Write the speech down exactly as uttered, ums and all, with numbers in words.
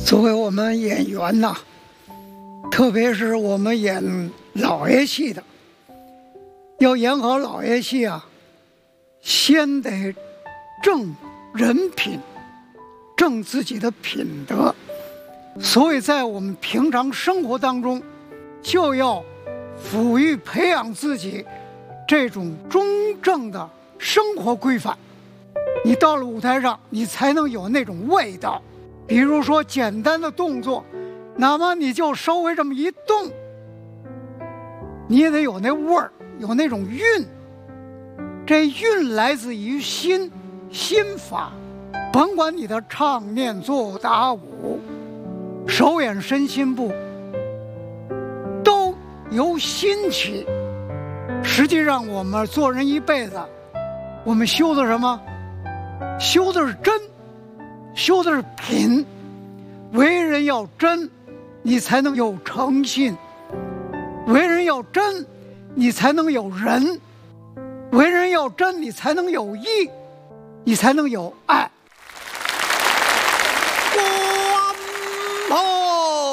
作为我们演员呐，特别是我们演老爷戏的，要演好老爷戏啊，先得正人品，正自己的品德。所以在我们平常生活当中，就要抚育培养自己这种中正的生活规范。你到了舞台上，你才能有那种味道。比如说简单的动作，哪怕你就稍微这么一动，你也得有那味儿，有那种韵。这韵来自于心，心法。甭管你的唱念做打舞，手眼身心部，都由心起。实际上我们做人一辈子，我们修的什么？修的是真，修的是品。为人要真，你才能有诚信；为人要真，你才能有仁；为人要真，你才能有义，你才能有爱。 关门